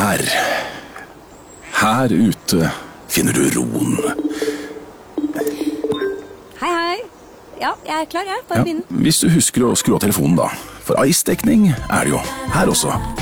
Her ute finner du roen. Hei. Ja, jeg er klar, jeg. Bare begynn. Hvis du husker å skru av telefonen da. For ice-dekning er det jo her også.